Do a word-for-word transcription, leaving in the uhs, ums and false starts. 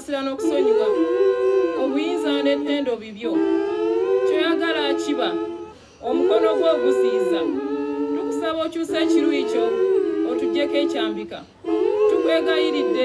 okusaasira n'okusonyiwa obuyinza n'ettendo bibyo kyoyagala kiba omukono gwo ogusiiza tukusaba okyusa ekiruyi kyo otuggyeko ekyambika tukwegayiridde